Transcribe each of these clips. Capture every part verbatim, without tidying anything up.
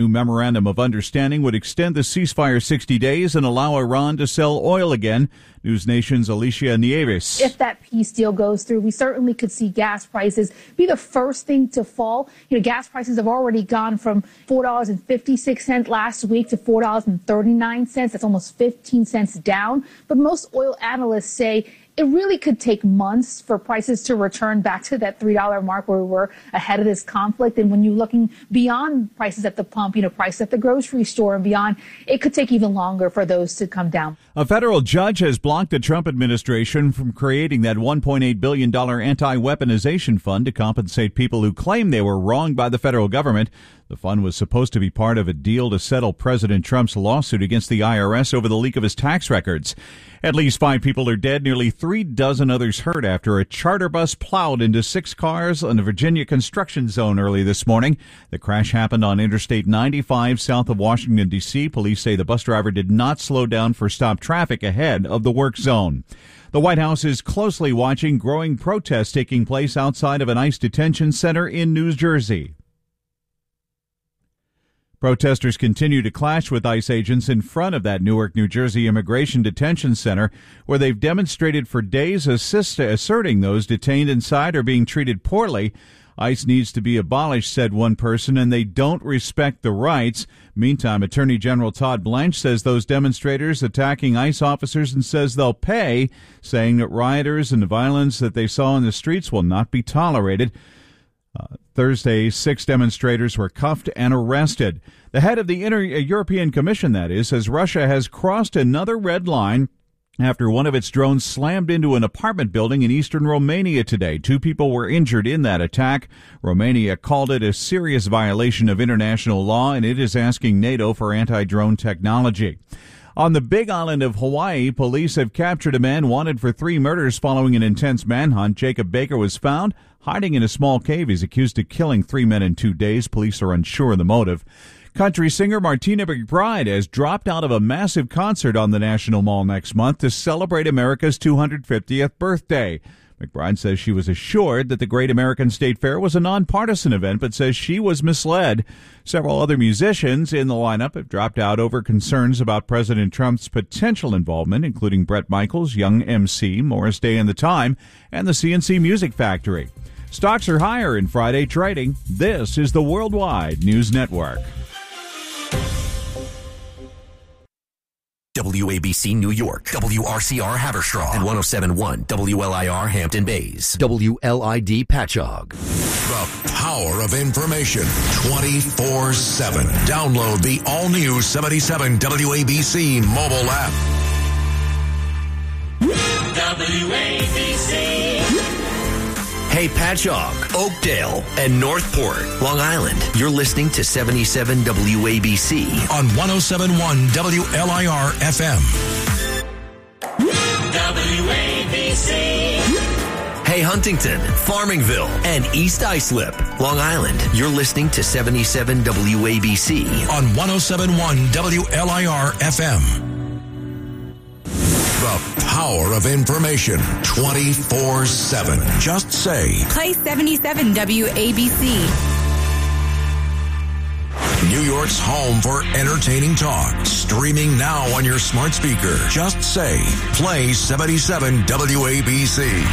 New memorandum of understanding would extend the ceasefire sixty days and allow Iran to sell oil again. News Nation's Alicia Nieves. If that peace deal goes through, we certainly could see gas prices be the first thing to fall. You know, gas prices have already gone from four dollars and fifty-six cents last week to four dollars and thirty-nine cents. That's almost fifteen cents down. But most oil analysts say it really could take months for prices to return back to that three dollar mark where we were ahead of this conflict. And when you're looking beyond prices at the pump, you know, prices at the grocery store and beyond, it could take even longer for those to come down. A federal judge has blocked the Trump administration from creating that one point eight billion dollars anti-weaponization fund to compensate people who claim they were wronged by the federal government. The fund was supposed to be part of a deal to settle President Trump's lawsuit against the I R S over the leak of his tax records. At least five people are dead, nearly three dozen others hurt after a charter bus plowed into six cars in a Virginia construction zone early this morning. The crash happened on Interstate ninety-five south of Washington, D C Police say the bus driver did not slow down for stop traffic ahead of the work zone. The White House is closely watching growing protests taking place outside of an ICE detention center in New Jersey. Protesters continue to clash with ICE agents in front of that Newark, New Jersey immigration detention center, where they've demonstrated for days assist- asserting those detained inside are being treated poorly. ICE needs to be abolished, said one person, and they don't respect the rights. Meantime, Attorney General Todd Blanche says those demonstrators attacking ICE officers and says they'll pay, saying that rioters and the violence that they saw in the streets will not be tolerated. Uh, Thursday, six demonstrators were cuffed and arrested. The head of the Inter- European Commission, that is, says Russia has crossed another red line after one of its drones slammed into an apartment building in eastern Romania today. Two people were injured in that attack. Romania called it a serious violation of international law, and it is asking NATO for anti-drone technology. On the Big Island of Hawaii, police have captured a man wanted for three murders following an intense manhunt. Jacob Baker was found hiding in a small cave. He's accused of killing three men in two days. Police are unsure of the motive. Country singer Martina McBride has dropped out of a massive concert on the National Mall next month to celebrate America's two hundred fiftieth birthday. McBride says she was assured that the Great American State Fair was a nonpartisan event, but says she was misled. Several other musicians in the lineup have dropped out over concerns about President Trump's potential involvement, including Bret Michaels, Young M C, Morris Day and the Time, and the C N C Music Factory. Stocks are higher in Friday trading. This is the Worldwide News Network. W A B C New York, W R C R Haverstraw, and one oh seven point one W L I R Hampton Bays, W L I D Patchogue. The power of information twenty-four seven. Download the all-new seventy-seven W A B C mobile app. W A B C. Hey, Patchogue, Oakdale, and Northport, Long Island. You're listening to seventy-seven W A B C on one oh seven point one W L I R F M. W A B C. Hey, Huntington, Farmingville, and East Islip, Long Island. You're listening to seventy-seven W A B C on one oh seven point one W L I R F M. The power of information twenty-four seven. Just say, play seventy-seven W A B C. New York's home for entertaining talk. Streaming now on your smart speaker. Just say, play seventy-seven W A B C.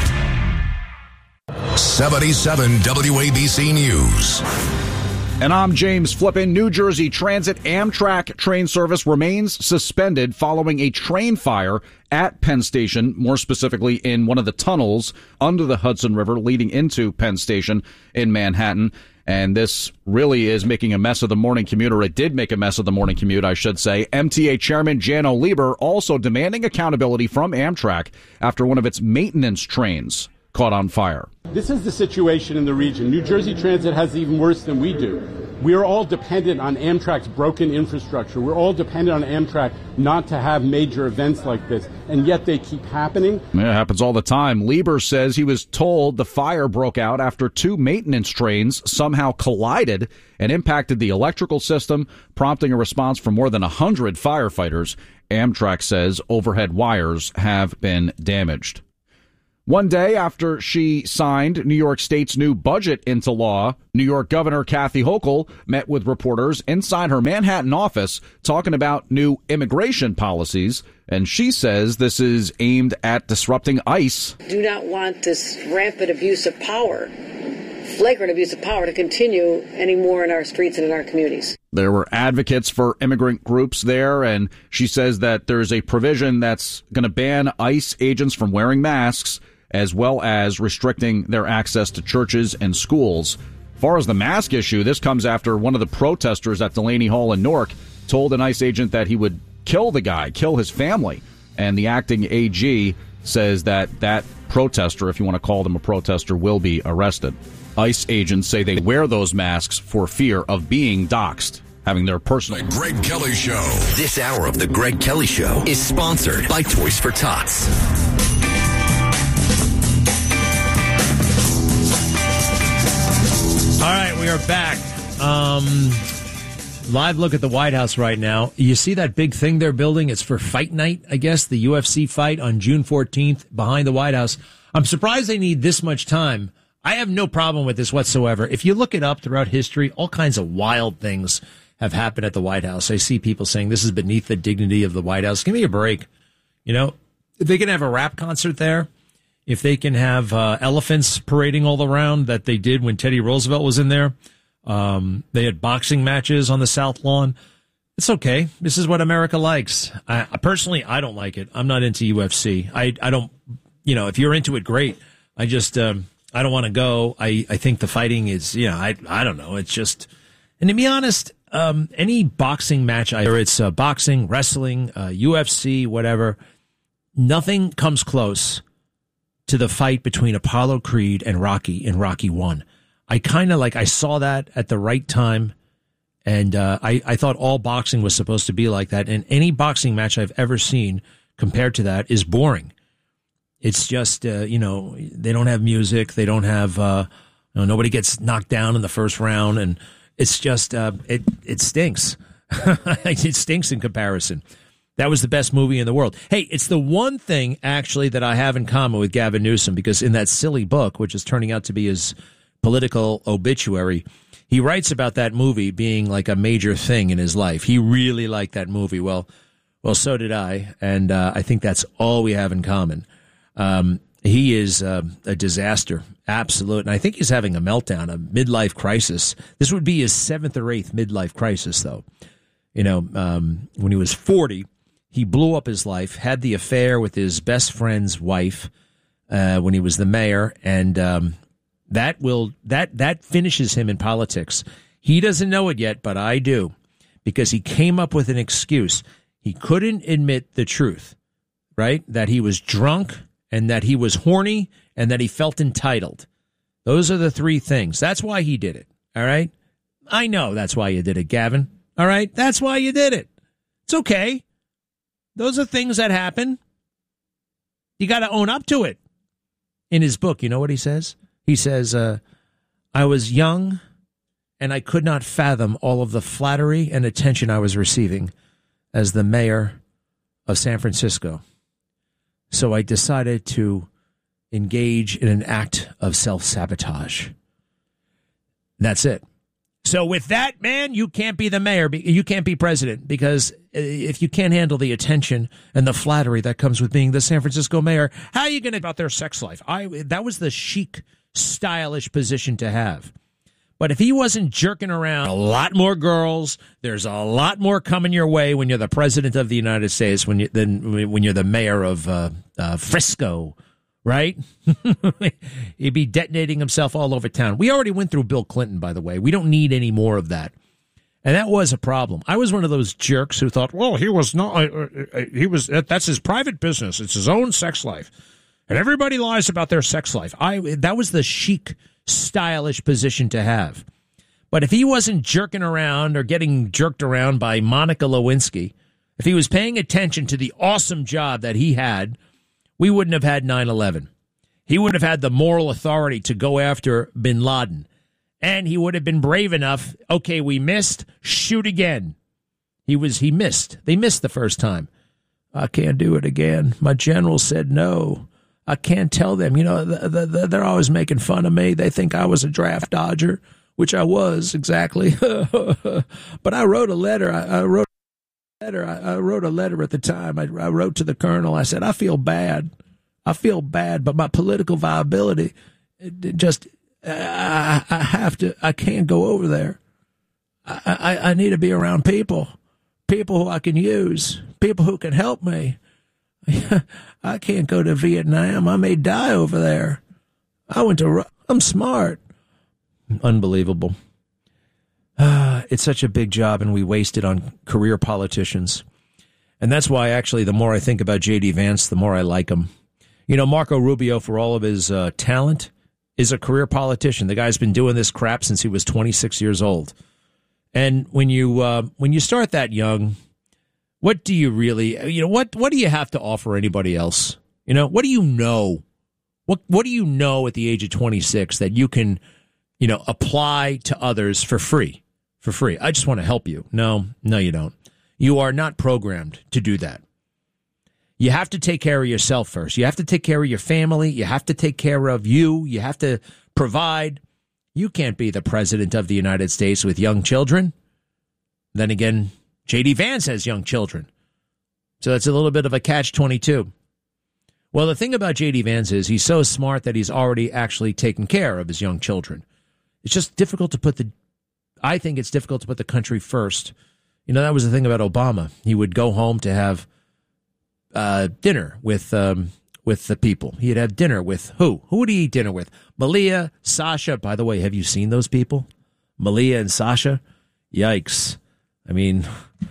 seventy-seven W A B C News. And I'm James Flippin. New Jersey Transit Amtrak train service remains suspended following a train fire at Penn Station, more specifically in one of the tunnels under the Hudson River leading into Penn Station in Manhattan. And this really is making a mess of the morning commute, or it did make a mess of the morning commute, I should say. M T A Chairman Janno Lieber also demanding accountability from Amtrak after one of its maintenance trains caught on fire. This is the situation in the region. New Jersey Transit has even worse than we do. We are all dependent on Amtrak's broken infrastructure. We're all dependent on Amtrak not to have major events like this, and yet they keep happening. Yeah, it happens all the time. Lieber says he was told the fire broke out after two maintenance trains somehow collided and impacted the electrical system, prompting a response from more than one hundred firefighters. Amtrak says overhead wires have been damaged. One day after she signed New York State's new budget into law, New York Governor Kathy Hochul met with reporters inside her Manhattan office talking about new immigration policies. And she says this is aimed at disrupting ICE. Do not want this rampant abuse of power, flagrant abuse of power, to continue anymore in our streets and in our communities. There were advocates for immigrant groups there, and she says that there's a provision that's going to ban ICE agents from wearing masks, as well as restricting their access to churches and schools. As far as the mask issue, this comes after one of the protesters at Delaney Hall in Newark told an ICE agent that he would kill the guy, kill his family. And the acting A G says that that protester, if you want to call them a protester, will be arrested. ICE agents say they wear those masks for fear of being doxxed, having their personal... The Greg Kelly Show. This hour of The Greg Kelly Show is sponsored by Toys for Tots. All right, we are back. Um, live look at the White House right now. You see that big thing they're building? It's for Fight Night, I guess, the U F C fight on June fourteenth behind the White House. I'm surprised they need this much time. I have no problem with this whatsoever. If you look it up throughout history, all kinds of wild things have happened at the White House. I see people saying this is beneath the dignity of the White House. Give me a break. You know, if they can have a rap concert there, if they can have uh, elephants parading all around that they did when Teddy Roosevelt was in there, um, they had boxing matches on the South Lawn. It's okay. This is what America likes. I, personally, I don't like it. I'm not into U F C. I, I don't, you know, if you're into it, great. I just, um, I don't want to go. I, I think the fighting is, you know, I, I don't know. It's just, and to be honest, um, any boxing match, either it's uh, boxing, wrestling, uh, U F C, whatever, nothing comes close to the fight between Apollo Creed and Rocky in Rocky One. I kind of like, I saw that at the right time, and uh, I, I thought all boxing was supposed to be like that, and any boxing match I've ever seen compared to that is boring. It's just, uh, you know, they don't have music, they don't have, uh, you know, nobody gets knocked down in the first round, and it's just, uh, it, it stinks. It stinks in comparison. That was the best movie in the world. Hey, it's the one thing, actually, that I have in common with Gavin Newsom, because in that silly book, which is turning out to be his political obituary, he writes about that movie being like a major thing in his life. He really liked that movie. Well, well, so did I, and uh, I think that's all we have in common. Um, he is uh, a disaster, absolute, and I think he's having a meltdown, a midlife crisis. This would be his seventh or eighth midlife crisis, though. You know, um, when he was forty... he blew up his life, had the affair with his best friend's wife uh, when he was the mayor, and um, that will that that finishes him in politics. He doesn't know it yet, but I do, because he came up with an excuse. He couldn't admit the truth, right? That he was drunk and that he was horny and that he felt entitled. Those are the three things. That's why he did it, all right? I know that's why you did it, Gavin, all right? That's why you did it. It's okay. Those are things that happen. You got to own up to it. In his book, you know what he says? He says, uh, I was young and I could not fathom all of the flattery and attention I was receiving as the mayor of San Francisco. So I decided to engage in an act of self-sabotage. That's it. So with that, man, you can't be the mayor. You can't be president, because if you can't handle the attention and the flattery that comes with being the San Francisco mayor, how are you going to about their sex life? I that was the chic, stylish position to have. But if he wasn't jerking around a lot more girls, there's a lot more coming your way when you're the president of the United States when you, than when you're the mayor of uh, uh, Frisco. Right? He'd be detonating himself all over town. We already went through Bill Clinton, by the way. We don't need any more of that. And that was a problem. I was one of those jerks who thought, well, he was not, uh, uh, he was, that's his private business. It's his own sex life. And everybody lies about their sex life. I, that was the chic, stylish position to have. But if he wasn't jerking around or getting jerked around by Monica Lewinsky, if he was paying attention to the awesome job that he had, we wouldn't have had nine eleven. He wouldn't have had the moral authority to go after bin Laden. And he would have been brave enough, okay, we missed, shoot again. He was, he missed. They missed the first time. I can't do it again. My general said no. I can't tell them. You know, the, the, the, they're always making fun of me. They think I was a draft dodger, which I was exactly. But I wrote a letter. I, I wrote a letter. I, I wrote a letter at the time. I, I wrote to the colonel. I said, I feel bad. I feel bad, but my political viability, it, it just, I, I have to, I can't go over there. I, I, I need to be around people, people who I can use, people who can help me. I can't go to Vietnam. I may die over there. I went to, I'm smart. Unbelievable. Uh, it's such a big job, and we waste it on career politicians. And that's why, actually, the more I think about J D. Vance, the more I like him. You know, Marco Rubio, for all of his uh, talent, is a career politician. The guy's been doing this crap since he was twenty-six years old. And when you uh, when you start that young, what do you really, you know, what what do you have to offer anybody else? You know, what do you know? What what do you know at the age of twenty-six that you can, you know, apply to others for free? For free. I just want to help you. No, no, you don't. You are not programmed to do that. You have to take care of yourself first. You have to take care of your family. You have to take care of you. You have to provide. You can't be the president of the United States with young children. Then again, J D. Vance has young children. So that's a little bit of a catch twenty-two. Well, the thing about J D. Vance is he's so smart that he's already actually taken care of his young children. It's just difficult to put the, I think it's difficult to put the country first. You know, that was the thing about Obama. He would go home to have uh, dinner with um, with the people. He'd have dinner with who? Who would he eat dinner with? Malia, Sasha. By the way, have you seen those people? Malia and Sasha? Yikes. I mean,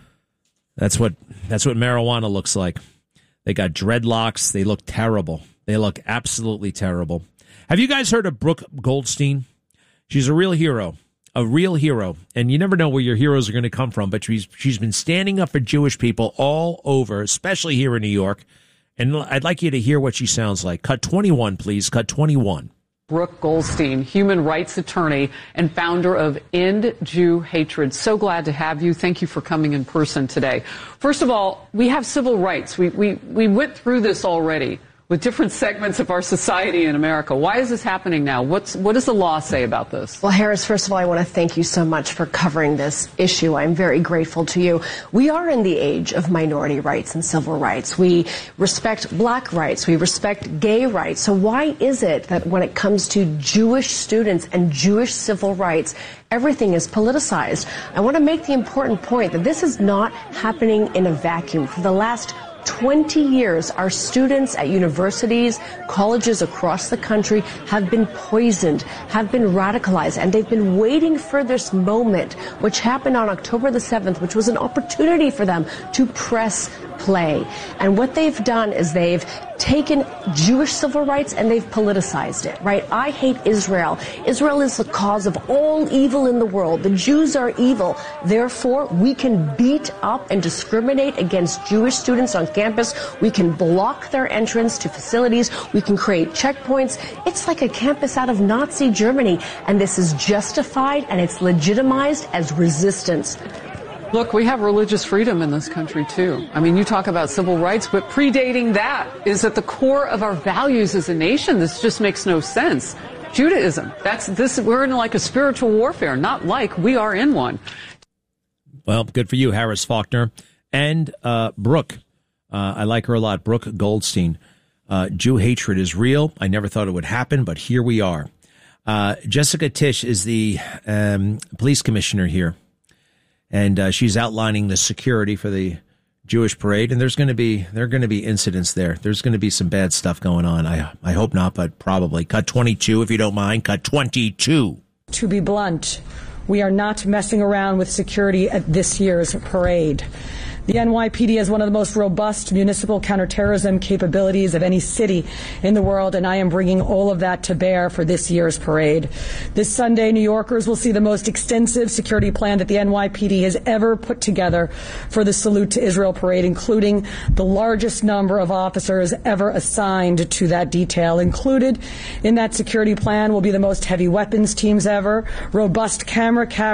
that's what that's what marijuana looks like. They got dreadlocks. They look terrible. They look absolutely terrible. Have you guys heard of Brooke Goldstein? She's a real hero, a real hero. And you never know where your heroes are going to come from, but she's she's been standing up for Jewish people all over, especially here in New York. And I'd like you to hear what she sounds like. Cut twenty-one, please. Cut twenty-one. Brooke Goldstein, human rights attorney and founder of End Jew Hatred. So glad to have you. Thank you for coming in person today. First of all, we have civil rights. We, we, we went through this already with different segments of our society in America. Why is this happening now? What's, what does the law say about this? Well, Harris, first of all, I want to thank you so much for covering this issue. I'm very grateful to you. We are in the age of minority rights and civil rights. We respect black rights. We respect gay rights. So why is it that when it comes to Jewish students and Jewish civil rights, everything is politicized? I want to make the important point that this is not happening in a vacuum. For the last twenty years, our students at universities, colleges across the country have been poisoned, have been radicalized, and they've been waiting for this moment, which happened on October the seventh, which was an opportunity for them to press play. And what they've done is they've taken Jewish civil rights and they've politicized it, right? I hate Israel. Israel is the cause of all evil in the world. The Jews are evil. Therefore, we can beat up and discriminate against Jewish students on campus. We can block their entrance to facilities. We can create checkpoints. It's like a campus out of Nazi Germany. And this is justified and it's legitimized as resistance. Look, we have religious freedom in this country, too. I mean, you talk about civil rights, but predating that is at the core of our values as a nation. This just makes no sense. Judaism, that's this. We're in like a spiritual warfare, not like we are in one. Well, good for you, Harris Faulkner. And uh, Brooke, uh, I like her a lot, Brooke Goldstein. Uh, Jew hatred is real. I never thought it would happen, but here we are. Uh, Jessica Tisch is the um, police commissioner here. And uh, she's outlining the security for the Jewish parade, and there's going to be there are going to be incidents there. There's going to be some bad stuff going on. I I hope not, but probably. Cut twenty-two, if you don't mind. Cut twenty-two. To be blunt, we are not messing around with security at this year's parade. The N Y P D has one of the most robust municipal counterterrorism capabilities of any city in the world, and I am bringing all of that to bear for this year's parade. This Sunday, New Yorkers will see the most extensive security plan that the N Y P D has ever put together for the Salute to Israel parade, including the largest number of officers ever assigned to that detail. Included in that security plan will be the most heavy weapons teams ever, robust camera cap-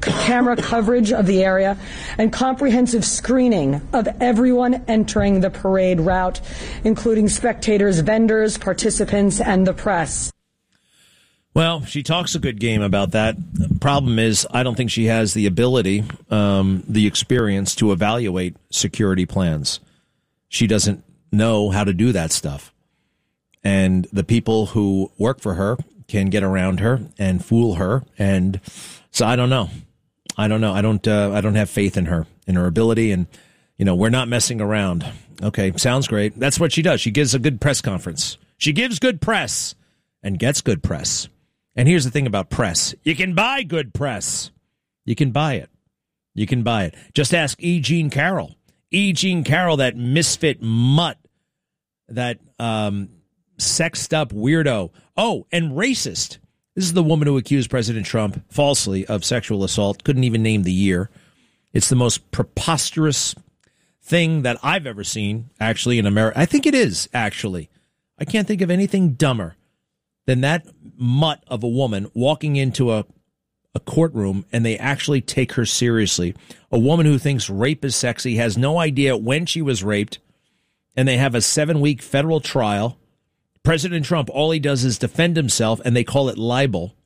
camera coverage of the area, and comprehensive screening of everyone entering the parade route, including spectators, vendors, participants, and the press. Well, she talks a good game about that. The problem is, I don't think she has the ability, um, the experience to evaluate security plans. She doesn't know how to do that stuff. And the people who work for her can get around her and fool her. And so I don't know. I don't know. I don't, uh, I don't have faith in her, in her ability. And, you know, we're not messing around. Okay. Sounds great. That's what she does. She gives a good press conference. She gives good press and gets good press. And here's the thing about press. You can buy good press. You can buy it. You can buy it. Just ask E. Jean Carroll. E. Jean Carroll, that misfit mutt, that um, sexed up weirdo. Oh, and racist. This is the woman who accused President Trump falsely of sexual assault. Couldn't even name the year. It's the most preposterous thing that I've ever seen, actually, in America. I think it is, actually. I can't think of anything dumber than that mutt of a woman walking into a, a courtroom and they actually take her seriously. A woman who thinks rape is sexy, has no idea when she was raped, and they have a seven-week federal trial. President Trump, all he does is defend himself, and they call it libel.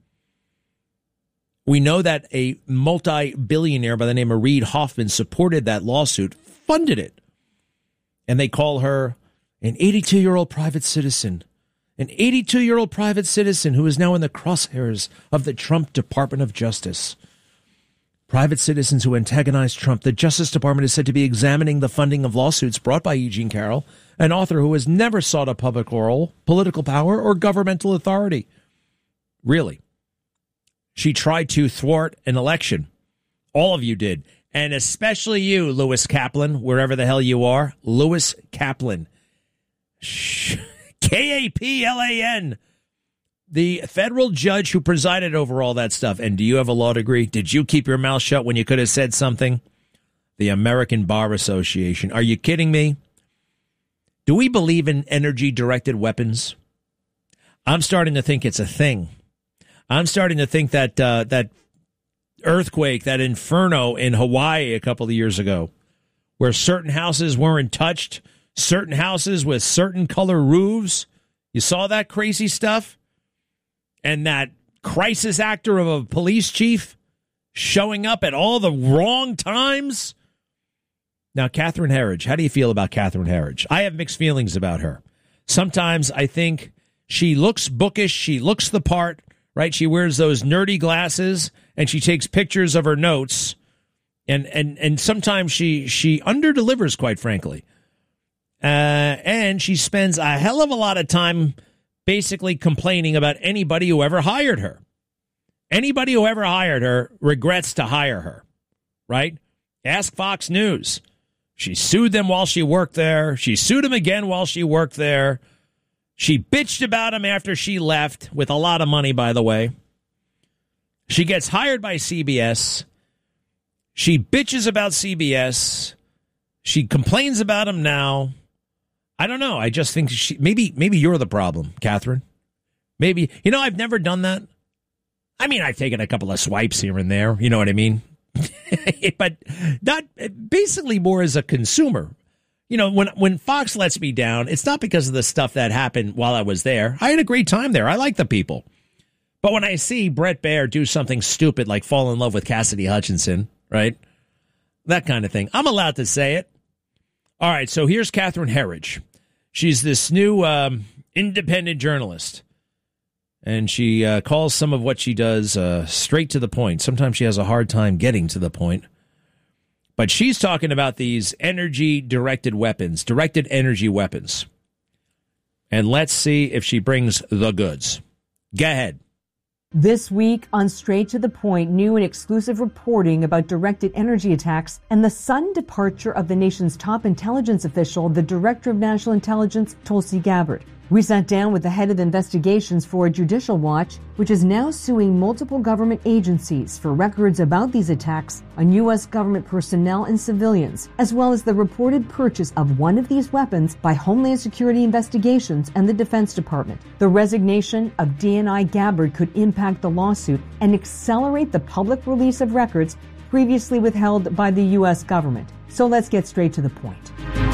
We know that a multi-billionaire by the name of Reid Hoffman supported that lawsuit, funded it, and they call her an eighty-two-year-old private citizen. An eighty-two-year-old private citizen who is now in the crosshairs of the Trump Department of Justice. Private citizens who antagonize Trump. The Justice Department is said to be examining the funding of lawsuits brought by E. Jean Carroll, an author who has never sought a public role, political power, or governmental authority. Really. She tried to thwart an election. All of you did. And especially you, Lewis Kaplan, wherever the hell you are. Lewis Kaplan. Shh. K A P L A N, the federal judge who presided over all that stuff. And do you have a law degree? Did you keep your mouth shut when you could have said something? The American Bar Association. Are you kidding me? Do we believe in energy-directed weapons? I'm starting to think it's a thing. I'm starting to think that uh, that earthquake, that inferno in Hawaii a couple of years ago, where certain houses weren't touched, certain houses with certain color roofs. You saw that crazy stuff? And that crisis actor of a police chief showing up at all the wrong times? Now, Catherine Herridge, how do you feel about Catherine Herridge? I have mixed feelings about her. Sometimes I think she looks bookish. She looks the part, right? She wears those nerdy glasses and she takes pictures of her notes. And and and sometimes she, she underdelivers, quite frankly. Uh, and she spends a hell of a lot of time basically complaining about anybody who ever hired her. Anybody who ever hired her regrets to hire her, right? Ask Fox News. She sued them while she worked there. She sued them again while she worked there. She bitched about him after she left, with a lot of money, by the way. She gets hired by C B S. She bitches about C B S. She complains about him now. I don't know. I just think she, maybe maybe you're the problem, Catherine. Maybe, you know, I've never done that. I mean, I've taken a couple of swipes here and there. You know what I mean? But not basically more as a consumer. You know, when when Fox lets me down, it's not because of the stuff that happened while I was there. I had a great time there. I like the people. But when I see Brett Baer do something stupid like fall in love with Cassidy Hutchinson, right? That kind of thing. I'm allowed to say it. All right, so here's Catherine Herridge. She's this new um, independent journalist, and she uh, calls some of what she does uh, straight to the point. Sometimes she has a hard time getting to the point. But she's talking about these energy-directed weapons, directed energy weapons. And let's see if she brings the goods. Go ahead. This week on Straight to the Point, new and exclusive reporting about directed energy attacks and the sudden departure of the nation's top intelligence official, the Director of National Intelligence, Tulsi Gabbard. We sat down with the head of investigations for Judicial Watch, which is now suing multiple government agencies for records about these attacks on U S government personnel and civilians, as well as the reported purchase of one of these weapons by Homeland Security Investigations and the Defense Department. The resignation of D N I Gabbard could impact the lawsuit and accelerate the public release of records previously withheld by the U S government. So let's get straight to the point.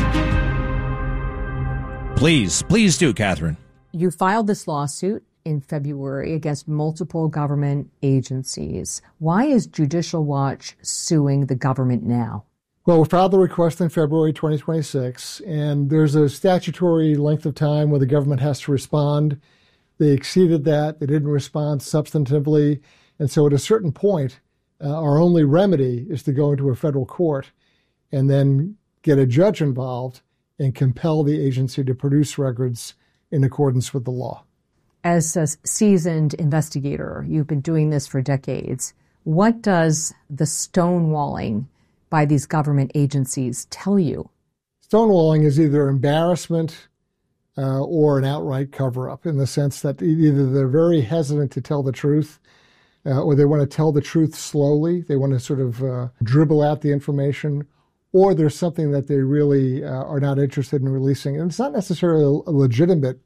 Please, please do, Catherine. You filed this lawsuit in February against multiple government agencies. Why is Judicial Watch suing the government now? Well, we filed the request in February twenty twenty-six, and there's a statutory length of time where the government has to respond. They exceeded that. They didn't respond substantively. And so at a certain point, uh, our only remedy is to go into a federal court and then get a judge involved and compel the agency to produce records in accordance with the law. As a seasoned investigator, you've been doing this for decades. What does the stonewalling by these government agencies tell you? Stonewalling is either embarrassment uh, or an outright cover-up, in the sense that either they're very hesitant to tell the truth uh, or they want to tell the truth slowly. They want to sort of uh, dribble out the information, or there's something that they really uh, are not interested in releasing. And it's not necessarily a legitimate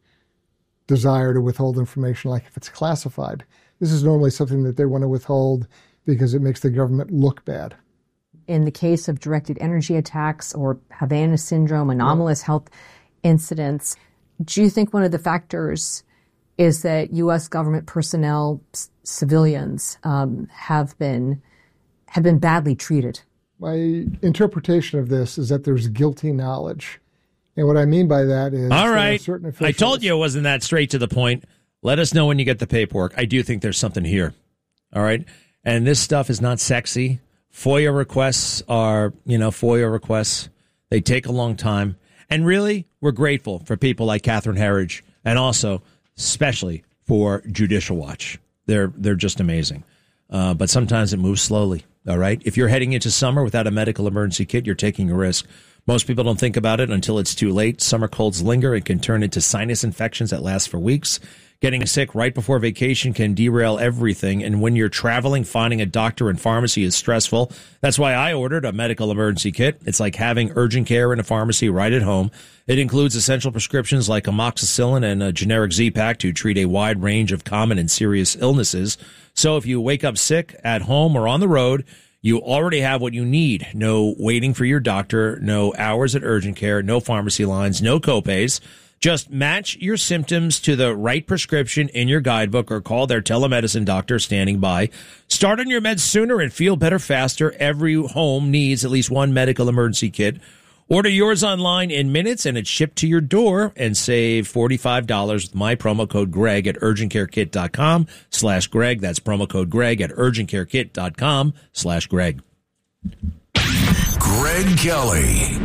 desire to withhold information, like if it's classified. This is normally something that they want to withhold because it makes the government look bad. In the case of directed energy attacks or Havana syndrome, anomalous yeah. health incidents, do you think one of the factors is that U S government personnel, c- civilians, um, have been have been badly treated? My interpretation of this is that there's guilty knowledge. And what I mean by that is... All right. Certain I told you it wasn't that straight to the point. Let us know when you get the paperwork. I do think there's something here. All right. And this stuff is not sexy. FOIA requests are, you know, FOIA requests. They take a long time. And really, we're grateful for people like Catherine Herridge, and also, especially for Judicial Watch. They're, they're just amazing. Uh, but sometimes it moves slowly. All right. If you're heading into summer without a medical emergency kit, you're taking a risk. Most people don't think about it until it's too late. Summer colds linger and can turn into sinus infections that last for weeks. Getting sick right before vacation can derail everything. And when you're traveling, finding a doctor and pharmacy is stressful. That's why I ordered a medical emergency kit. It's like having urgent care in a pharmacy right at home. It includes essential prescriptions like amoxicillin and a generic Z-Pak to treat a wide range of common and serious illnesses. So if you wake up sick at home or on the road, you already have what you need. No waiting for your doctor, no hours at urgent care, no pharmacy lines, no copays. Just match your symptoms to the right prescription in your guidebook or call their telemedicine doctor standing by. Start on your meds sooner and feel better faster. Every home needs at least one medical emergency kit. Order yours online in minutes and it's shipped to your door, and save forty-five dollars with my promo code Greg at urgentcarekit.com slash Greg. That's promo code Greg at urgentcarekit.com slash Greg. Greg Kelly.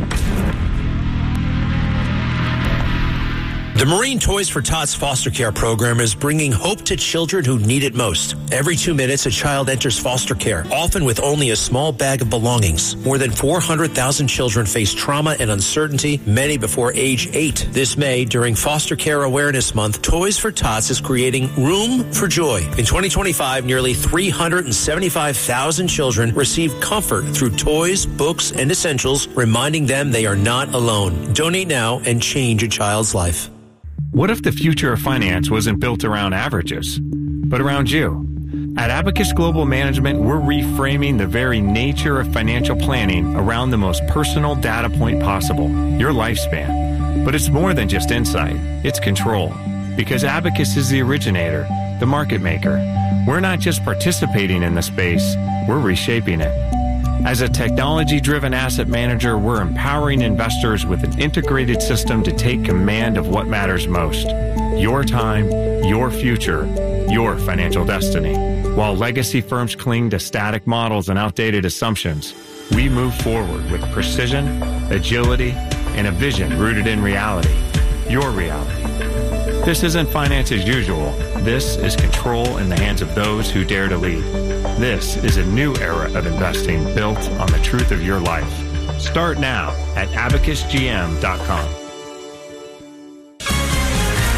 The Marine Toys for Tots foster care program is bringing hope to children who need it most. Every two minutes, a child enters foster care, often with only a small bag of belongings. More than four hundred thousand children face trauma and uncertainty, many before age eight. This May, during Foster Care Awareness Month, Toys for Tots is creating Room for Joy. In twenty twenty-five, nearly three hundred seventy-five thousand children received comfort through toys, books, and essentials, reminding them they are not alone. Donate now and change a child's life. What if the future of finance wasn't built around averages, but around you? At Abacus Global Management, we're reframing the very nature of financial planning around the most personal data point possible, your lifespan. But it's more than just insight, it's control. Because Abacus is the originator, the market maker. We're not just participating in the space, we're reshaping it. As a technology-driven asset manager, we're empowering investors with an integrated system to take command of what matters most. Your time, your future, your financial destiny. While legacy firms cling to static models and outdated assumptions, we move forward with precision, agility, and a vision rooted in reality. Your reality. This isn't finance as usual. This is control in the hands of those who dare to lead. This is a new era of investing built on the truth of your life. Start now at abacus g m dot com.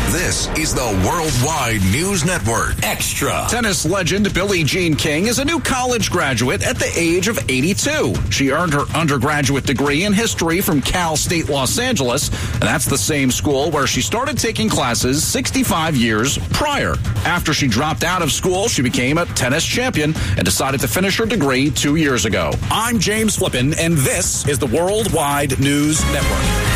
This is the Worldwide News Network. Extra. Tennis legend Billie Jean King is a new college graduate at the age of eighty-two. She earned her undergraduate degree in history from Cal State Los Angeles, and that's the same school where she started taking classes sixty-five years prior. After she dropped out of school, she became a tennis champion and decided to finish her degree two years ago. I'm James Flippin, and this is the Worldwide News Network.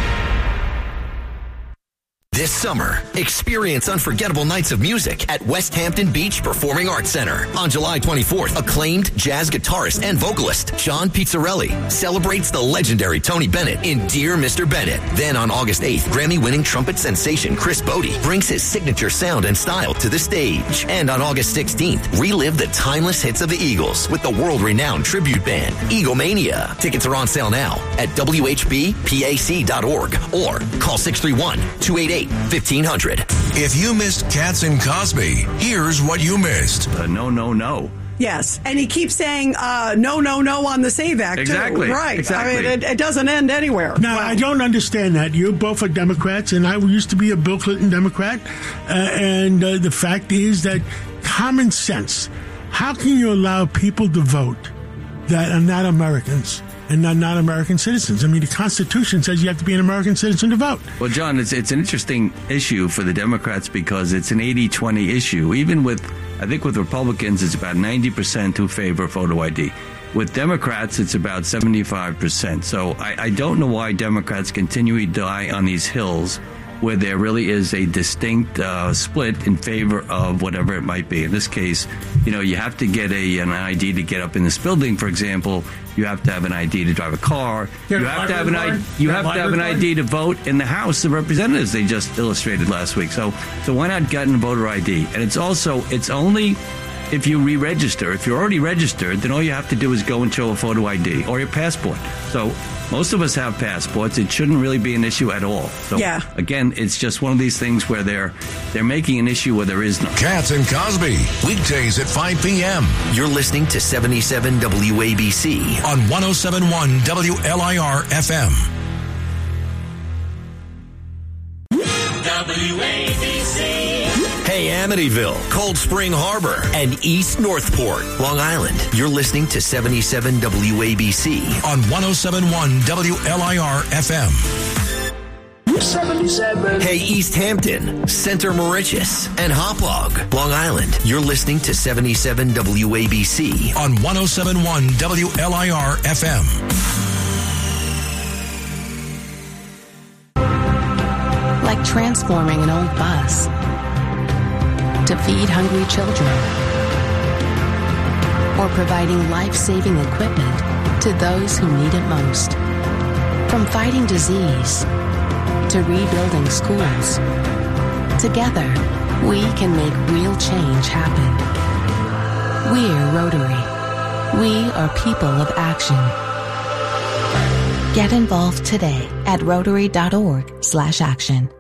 This summer, experience unforgettable nights of music at West Hampton Beach Performing Arts Center. On July twenty-fourth, acclaimed jazz guitarist and vocalist John Pizzarelli celebrates the legendary Tony Bennett in Dear Mister Bennett. Then on August eighth, Grammy-winning trumpet sensation Chris Bodie brings his signature sound and style to the stage. And on August sixteenth, relive the timeless hits of the Eagles with the world-renowned tribute band, Eaglemania. Tickets are on sale now at W H B P A C dot org or call six three one, two eight eight, fifteen hundred. If you missed Katz and Cosby, here's what you missed. Uh, no, no, no. Yes, and he keeps saying uh, no, no, no on the SAVE Act, exactly. too. Right. Exactly. I mean, it, it doesn't end anywhere. Now, well, I don't understand that. You both are Democrats, and I used to be a Bill Clinton Democrat. Uh, and uh, the fact is that common sense, how can you allow people to vote that are not Americans? And not, not American citizens. I mean, the Constitution says you have to be an American citizen to vote. Well, John, it's it's an interesting issue for the Democrats because it's an eighty twenty issue. Even with, I think with Republicans, it's about ninety percent who favor photo I D. With Democrats, it's about seventy-five percent. So I, I don't know why Democrats continually die on these hills where there really is a distinct uh, split in favor of whatever it might be. In this case, you know, you have to get a an I D to get up in this building, for example. You have to have an I D to drive a car. You have to have an I D. You have to have an I D to vote in the House of Representatives. They just illustrated last week. So, so why not get a voter I D? And it's also it's only if you re-register. If you're already registered, then all you have to do is go and show a photo I D or your passport. So most of us have passports. It shouldn't really be an issue at all. So yeah. Again, it's just one of these things where they're they're making an issue where there is none. Katz and Cosby, weekdays at five p.m. You're listening to seventy-seven W A B C on one oh seven point one W L I R F M. W A B C. Hey, Amityville, Cold Spring Harbor, and East Northport, Long Island. You're listening to seventy-seven W A B C on one oh seven point one W L I R F M. seventy-seven. Hey, East Hampton, Center Mauritius, and Hauppauge, Long Island. You're listening to seventy-seven W A B C on one oh seven point one W L I R F M. Like transforming an old bus to feed hungry children, or providing life-saving equipment to those who need it most. From fighting disease to rebuilding schools, together we can make real change happen. We're Rotary. We are people of action. Get involved today at rotary dot org slash action.